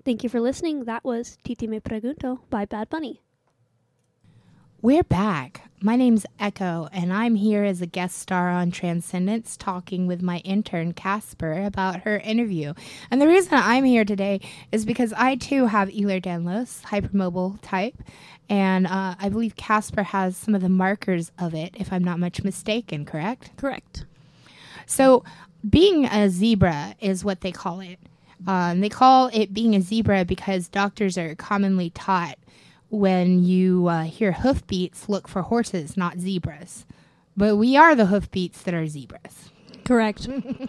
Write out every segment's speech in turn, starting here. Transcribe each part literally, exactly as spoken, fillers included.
Thank you for listening. That was Titi Me Pregunto by Bad Bunny. We're back. My name's Echo, and I'm here as a guest star on Transcendence talking with my intern, Casper, about her interview. And the reason I'm here today is because I, too, have Ehlers-Danlos, hypermobile type, and uh, I believe Casper has some of the markers of it, if I'm not much mistaken, correct? Correct. So being a zebra is what they call it. Um, they call it being a zebra because doctors are commonly taught when you uh, hear hoofbeats, look for horses, not zebras. But we are the hoofbeats that are zebras. Correct.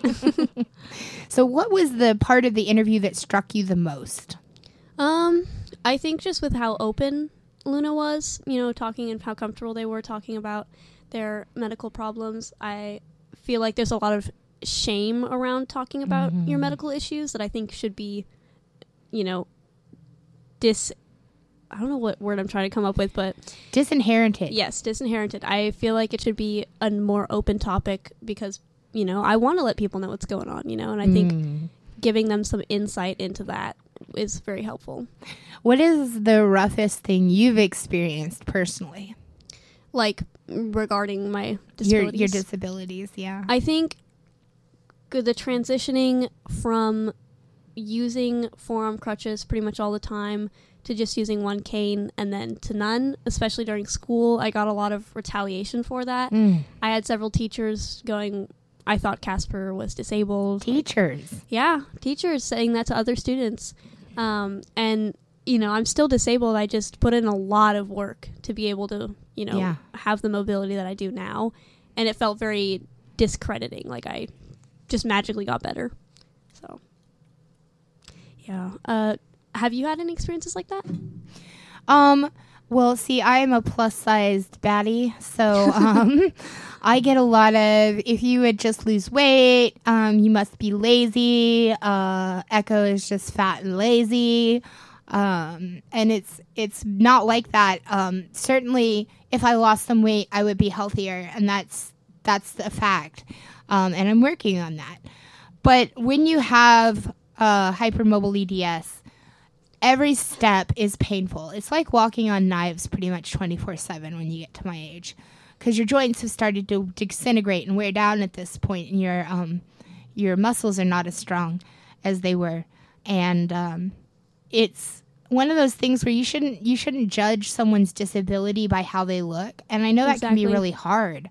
So what was the part of the interview that struck you the most? Um, I think just with how open Luna was, you know, talking and how comfortable they were talking about their medical problems. I feel like there's a lot of shame around talking about mm-hmm. your medical issues that I think should be, you know, dis... I don't know what word I'm trying to come up with, but... Disinherited. Yes, disinherited. I feel like it should be a more open topic because, you know, I want to let people know what's going on, you know, and I think mm. giving them some insight into that is very helpful. What is the roughest thing you've experienced personally? Like, regarding my disabilities? Your, your disabilities, yeah. I think the transitioning from using forearm crutches pretty much all the time to just using one cane and then to none, especially during school. I got a lot of retaliation for that. Mm. I had several teachers going, I thought Casper was disabled. Teachers? Yeah, teachers saying that to other students. Um, and, you know, I'm still disabled. I just put in a lot of work to be able to, you know, yeah. have the mobility that I do now. And it felt very discrediting, like I just magically got better. So, yeah. Uh, Have you had any experiences like that? Um, well, see, I am a plus-sized baddie, so um, I get a lot of, if you would just lose weight, um, you must be lazy. Uh, Echo is just fat and lazy. Um, and it's it's not like that. Um, certainly, if I lost some weight, I would be healthier, and that's that's a fact. Um, and I'm working on that. But when you have uh, hypermobile E D S, every step is painful. It's like walking on knives pretty much twenty-four seven when you get to my age, because your joints have started to disintegrate and wear down at this point, and your um, your muscles are not as strong as they were. And um, it's one of those things where you shouldn't you shouldn't judge someone's disability by how they look. And I know that exactly. can be really hard.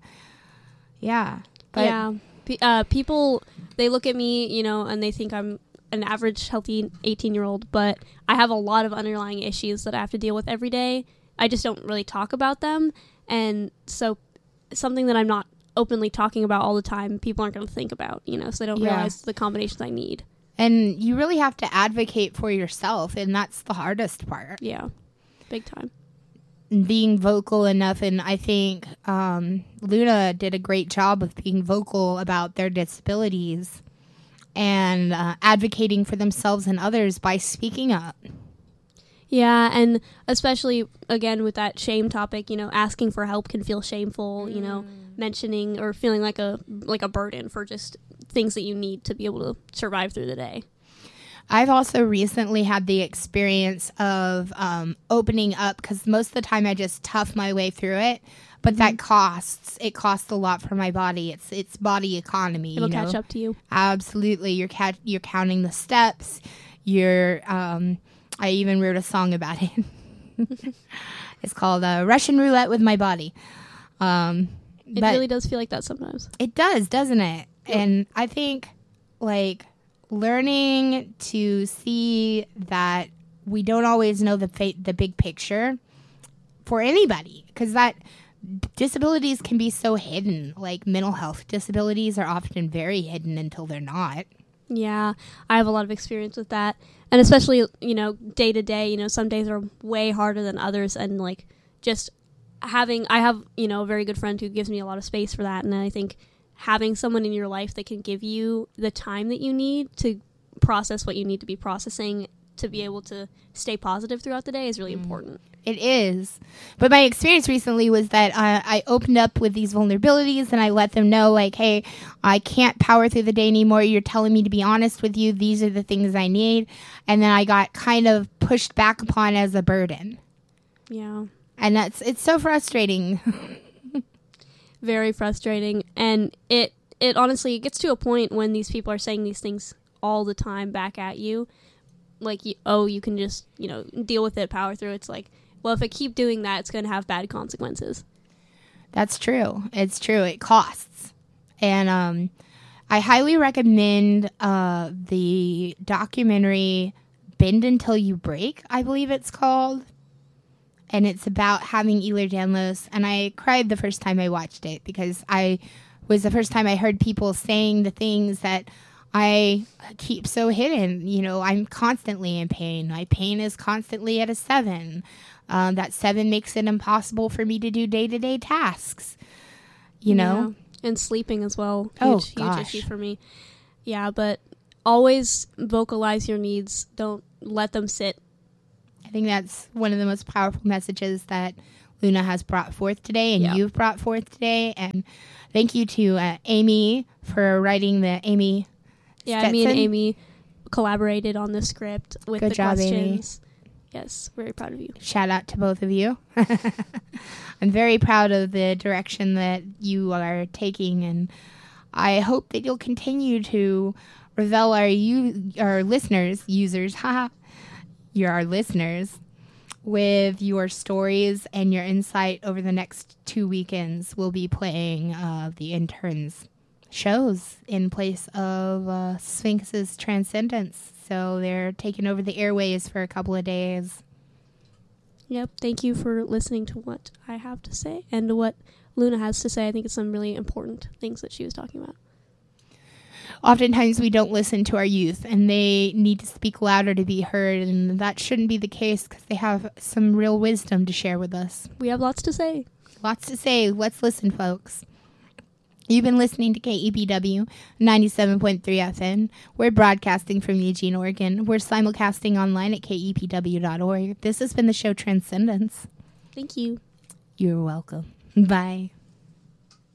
Yeah. But yeah. P- uh, people, they look at me, you know, and they think I'm an average healthy eighteen-year-old, but I have a lot of underlying issues that I have to deal with every day. I just don't really talk about them. And so something that I'm not openly talking about all the time, people aren't going to think about, you know, so they don't yeah. realize the combinations I need. And you really have to advocate for yourself, and that's the hardest part. Yeah, big time. Being vocal enough, and I think um, Luna did a great job of being vocal about their disabilities and uh, advocating for themselves and others by speaking up. Yeah, and especially, again, with that shame topic, you know, asking for help can feel shameful, mm. you know, mentioning or feeling like a like a burden for just things that you need to be able to survive through the day. I've also recently had the experience of um, opening up, because most of the time I just tough my way through it, but mm-hmm. that costs. It costs a lot for my body. It's it's body economy. It'll you know? catch up to you. Absolutely. You're ca- you're counting the steps. You're. Um, I even wrote a song about it. It's called uh, Russian Roulette with My Body. Um, it really does feel like that sometimes. It does, doesn't it? Yeah. And I think, like, learning to see that we don't always know the fa- the big picture for anybody, because that disabilities can be so hidden. Like, mental health disabilities are often very hidden until they're not. Yeah, I have a lot of experience with that. And especially, you know, day to day, you know, some days are way harder than others. And, like, just having, I have, you know, a very good friend who gives me a lot of space for that. And I think having someone in your life that can give you the time that you need to process what you need to be processing to be able to stay positive throughout the day is really mm. important. It is. But my experience recently was that uh, I opened up with these vulnerabilities and I let them know, like, hey, I can't power through the day anymore. You're telling me to be honest with you. These are the things I need. And then I got kind of pushed back upon as a burden. Yeah. And that's, it's so frustrating. Very frustrating. And it, it honestly, it gets to a point when these people are saying these things all the time back at you. Like, you, oh, you can just, you know, deal with it, power through. It's like, well, if I keep doing that, it's going to have bad consequences. That's true. It's true. It costs. And um, I highly recommend uh, the documentary Bend Until You Break, I believe it's called. And it's about having Ehlers-Danlos. And I cried the first time I watched it because I was the first time I heard people saying the things that I keep so hidden. You know, I'm constantly in pain. My pain is constantly at a seven. Um, that seven makes it impossible for me to do day-to-day tasks, you know? Yeah. And sleeping as well. Huge, oh, huge gosh. issue for me. Yeah, but always vocalize your needs. Don't let them sit. I think that's one of the most powerful messages that Luna has brought forth today and yeah. you've brought forth today. And thank you to uh, Amy for writing the Amy Yeah, Stetson. me and Amy collaborated on the script with Good the job, questions. Amy. Yes, very proud of you. Shout out to both of you. I'm very proud of the direction that you are taking, and I hope that you'll continue to reveal our you our listeners, users, haha, you're our listeners, with your stories and your insight over the next two weekends. We'll be playing uh, the interns shows in place of uh, Sphinx's Transcendence. So they're taking over the airways for a couple of days. Yep. Thank you for listening to what I have to say and to what Luna has to say. I think it's some really important things that she was talking about. Oftentimes we don't listen to our youth and they need to speak louder to be heard. And that shouldn't be the case because they have some real wisdom to share with us. We have lots to say. Lots to say. Let's listen, folks. You've been listening to K E P W ninety-seven point three F M. We're broadcasting from Eugene, Oregon. We're simulcasting online at K E P W dot org. This has been the show Transcendence. Thank you. You're welcome. Bye.